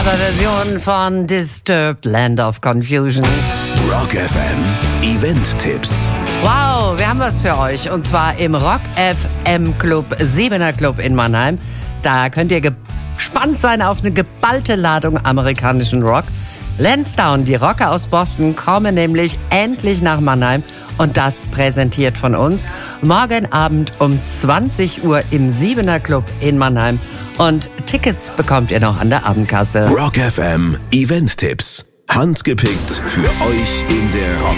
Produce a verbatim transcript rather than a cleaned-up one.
Coverversion von Disturbed, Land of Confusion. Rock F M Event-Tipps. Wow, wir haben was für euch. Und zwar im Rock F M Club, Siebener Club in Mannheim. Da könnt ihr gespannt sein auf eine geballte Ladung amerikanischen Rock. Lansdowne, die Rocker aus Boston, kommen nämlich endlich nach Mannheim. Und das präsentiert von uns morgen Abend um zwanzig Uhr im Siebener Club in Mannheim. Und Tickets bekommt ihr noch an der Abendkasse. Rock F M Event-Tipps. Handgepickt für euch in der Rock